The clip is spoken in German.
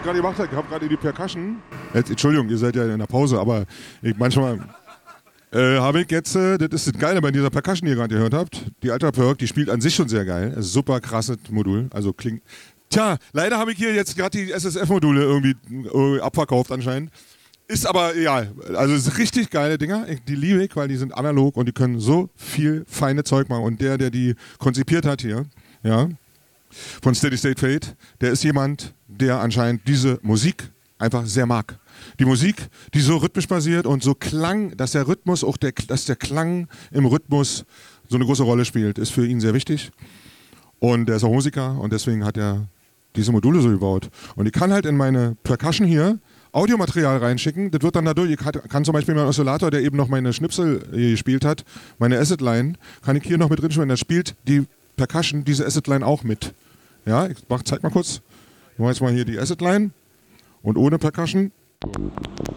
gerade gemacht habe, ich habe gerade die Percussion. Entschuldigung, ihr seid ja in der Pause, aber manchmal habe ich jetzt, das ist das Geile bei dieser Percussion, die ihr gerade gehört habt. Die Ultra Perk, die spielt an sich schon sehr geil. Super krasses Modul, also klingt. Tja, leider habe ich hier jetzt gerade die SSF-Module irgendwie abverkauft anscheinend. Ist aber egal. Also es sind richtig geile Dinger. Die liebe ich, weil die sind analog und die können so viel feine Zeug machen. Und der die konzipiert hat hier, ja, von Steady State Fate, der ist jemand, der anscheinend diese Musik einfach sehr mag. Die Musik, die so rhythmisch basiert und so Klang, dass der Rhythmus auch dass der Klang im Rhythmus so eine große Rolle spielt, ist für ihn sehr wichtig. Und der ist auch Musiker und deswegen hat er diese Module so gebaut. Und ich kann halt in meine Percussion hier Audiomaterial reinschicken, das wird dann dadurch, ich kann zum Beispiel meinen Oszillator, der eben noch meine Schnipsel gespielt hat, meine Acid-Line, kann ich hier noch mit drin spielen, da spielt die Percussion diese Acid-Line auch mit. Ja, ich zeig mal kurz, ich mache jetzt mal hier die Acid-Line und ohne Percussion.